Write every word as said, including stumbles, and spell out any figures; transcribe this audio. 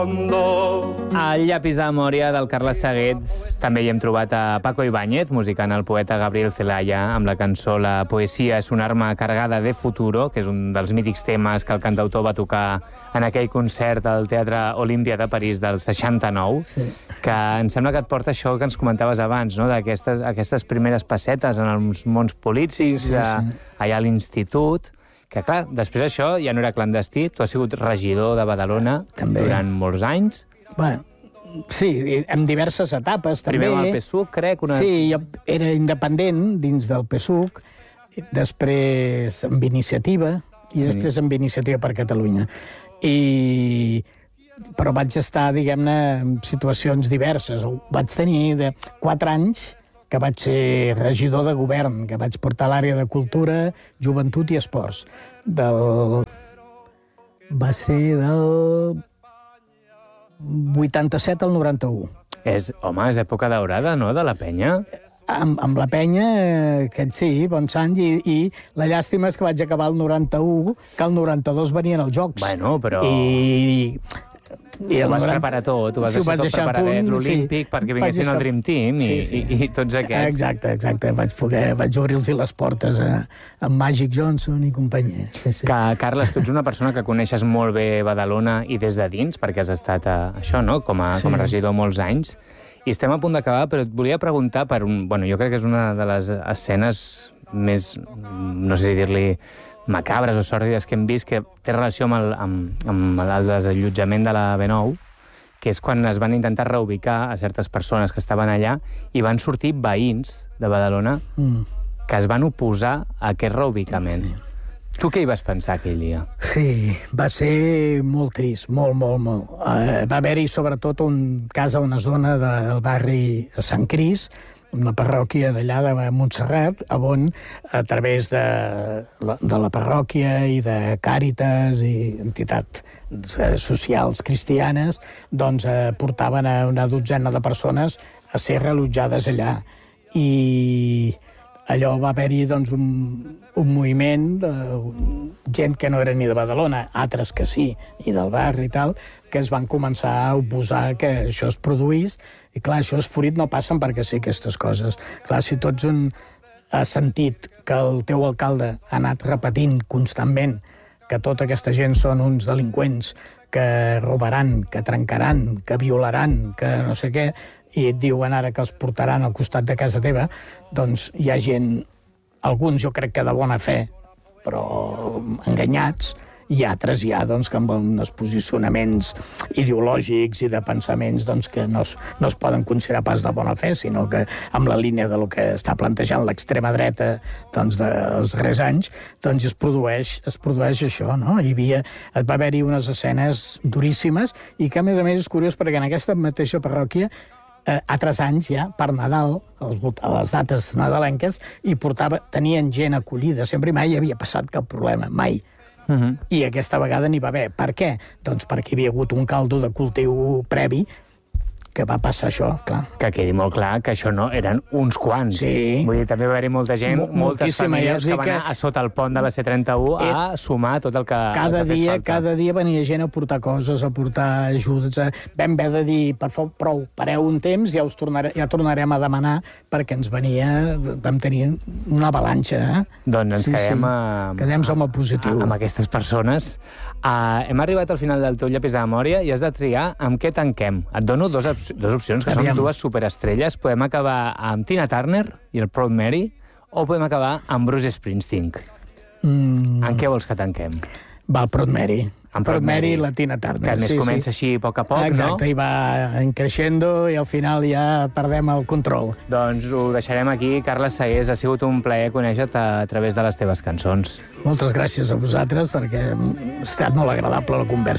Al llapis de memòria del Carles Saguet també hi hem trobat a Paco Ibáñez, musicant el poeta Gabriel Celaya, amb la cançó La poesia és un arma cargada de futuro, que és un dels mítics temes que el cantautor va tocar en aquell concert al Teatre Olímpia de París del seixanta-nou, sí. Que em sembla que et porta això que ens comentaves abans, no? D'aquestes aquestes primeres passetes en els mons polítics, sí, sí, sí. Allà a l'institut, que clar, després això ja no era clandestí, tu has sigut regidor de Badalona també. Durant molts anys. Bueno, sí, en diverses etapes també. Primer amb el P S U, crec. Una... Sí, jo era independent dins del P S U, després amb Iniciativa, i després amb Iniciativa per Catalunya. I... Però vaig estar, diguem-ne, en situacions diverses. Vaig tenir de quatre anys que vaig ser regidor de govern, que vaig portar l'àrea de cultura, joventut i esports. Del... Va ser del vuitanta-set al noranta-u. És, home, és època daurada, no?, de la penya. Amb, amb la penya, aquest sí, bons anys, i, i la llàstima és que vaig acabar el noranta-u, que el noranta-dos venien els Jocs. Bueno, però... I... I ho vas noranta... preparar tot, ho vas sí, deixar tot deixar preparadet, l'Olímpic, sí. perquè vinguessin deixar... el Dream Team i, sí, sí. i, i tots aquests. Exacte, exacte. Vaig poder, vaig obrir-los les portes a, a Magic Johnson i companyia. Sí, sí. Que, Carles, tu ets una persona que coneixes molt bé Badalona i des de dins, perquè has estat a, això, no?, com a, sí. com a regidor molts anys. I estem a punt d'acabar, però et volia preguntar per un... Bueno, jo crec que és una de les escenes més, no sé si dir-li, macabres o sòrdides que hem vist, que té relació amb el, amb, amb el desallotjament de la B nou, que és quan es van intentar reubicar a certes persones que estaven allà i van sortir veïns de Badalona mm. que es van oposar a aquest reubicament. Sí. Tu què hi vas pensar aquell dia? Sí, va ser molt trist, molt, molt, molt. Uh, va haver-hi sobretot un cas a una zona del barri de Sant Cris, una parròquia d'allà de Montserrat, on a través de la, de la parròquia i de Càritas i entitats socials cristianes, doncs eh, portaven a una dotzena de persones a ser reallotjades allà. I allò va haver-hi doncs, un, un moviment de gent que no era ni de Badalona, altres que sí, i del barri i tal, que es van començar a oposar que això es produís. I clar, això és fruit, no passen perquè sí aquestes coses. Clar, si tots un has sentit que el teu alcalde ha anat repetint constantment que tota aquesta gent són uns delinqüents que robaran, que trencaran, que violaran, que no sé què, i et diuen ara que els portaran al costat de casa teva, doncs hi ha gent, alguns jo crec que de bona fe, però enganyats, i altres ja, doncs, que amb uns posicionaments ideològics i de pensaments doncs, que no es, no es poden considerar pas de bona fe, sinó que amb la línia de lo que està plantejant l'extrema dreta doncs, dels darrers anys, doncs es produeix, es produeix això, no? Hi havia, va haver-hi unes escenes duríssimes i que, a més a més, és curiós perquè en aquesta mateixa parròquia eh, altres anys ja, per Nadal, a les dates nadalenques, i portava, tenien gent acollida, sempre mai havia passat cap problema, mai. Uh-huh. I aquesta vegada n'hi va haver. Per què? Doncs perquè hi havia hagut un caldo de cultiu previ que va passar això, clar. Que quedi molt clar que això no eren uns quants. Sí. Vull dir, també va haver-hi molta gent, M moltes famílies ja que van anar a sota el pont de la C trenta-u a et... sumar tot el que, cada el que dia, fes falta. Cada dia venia gent a portar coses, a portar ajudes. A... Vam haver de dir, per favor, prou, pareu un temps, ja us tornare... ja tornarem a demanar, perquè ens venia... Vam tenir una avalanxa, eh? Doncs ens sí, quedem, sí. A... quedem som a positiu. A, amb aquestes persones. Uh, hem arribat al final del teu llapis de memòria i has de triar amb què tanquem. Et dono dos, dos opcions, que Aviam. Són dues superestrelles. Podem acabar amb Tina Turner i el Proud Mary, o podem acabar amb Bruce Springsteen. Mm. En què vols que tanquem? Va, el Proud Mary. En Proud Mary i la Tina Turner. Que a més sí, comença sí. així a poc a poc, Exacte, no? Exacte, i va creixendo i al final ja perdem el control. Doncs ho deixarem aquí. Carles Sagués, ha sigut un plaer conèixer-te a través de les teves cançons. Moltes gràcies a vosaltres perquè ha estat molt agradable la conversa.